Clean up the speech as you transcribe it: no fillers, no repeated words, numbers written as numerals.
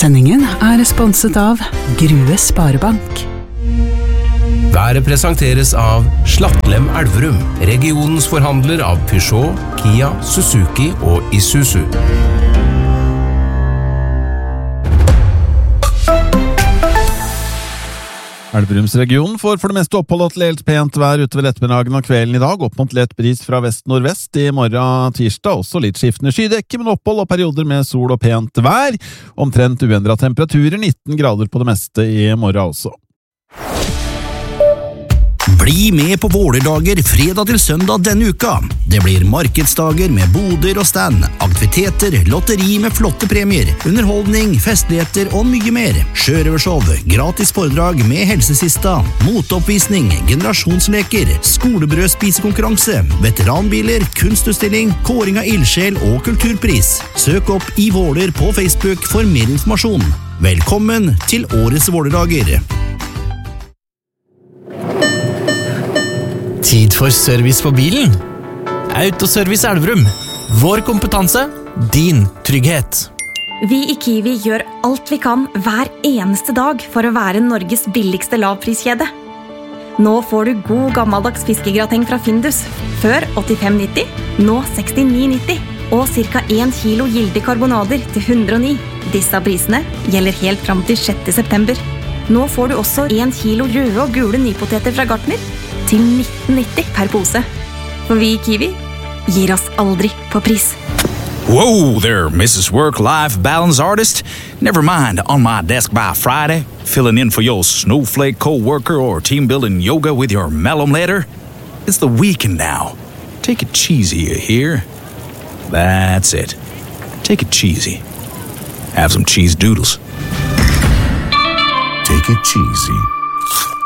Sendingen sponset av Grue Sparebank. Været presenteres av Slattlem Elverum, regionens forhandler av Peugeot, Kia, Suzuki og Isuzu. Elverumsregionen får for det meste opphold til helt pent vær utover ettermiddagen og kvelden i dag, opp mot lett bris fra vest-nordvest i morgen tirsdag, også litt skiftende skydekke, men opphold og perioder med sol og pent vær, omtrent uendret temperaturer, 19 grader på det meste i morgen også. Bli med på Vålerdager fredag til søndag denne uka. Det blir markedsdager med boder og stand, aktiviteter, lotteri med flotte premier, underholdning, festligheter og mye mer. Sjørøvershow, gratis foredrag med helsesista, moteoppvisning, generasjonsleker, skolebrødspisekonkurranse, veteranbiler, kunstutstilling, kåring av ildsjel og kulturpris. Søk opp i Våler på Facebook for mer informasjon. Velkommen til årets Vålerdager. Tid for service på bilen. Autoservice Elverum. Vår kompetanse, din trygghet. Vi i Kiwi gjør alt vi kan hver eneste dag for å være Norges billigste lavpriskjede. Nå får du god gammeldags fiskegrateng fra Findus. Før 85,90, nå 69,90. Og ca. 1 kilo gilde karbonader til 109. Disse prisene gjelder helt fram til 6. september. Nå får du også 1 kilo røde og gule nypoteter fra Gartner til 19,90 per pose. For vi i Kiwi gir oss aldri på pris. Whoa there, Mrs. Work-Life Balance Artist. Never mind, on my desk by Friday, filling in for your snowflake co-worker or team-building yoga with your malum letter. It's the weekend now. Take it cheesy, you hear? That's it. Take it cheesy. Have some cheese doodles. Take it cheesy.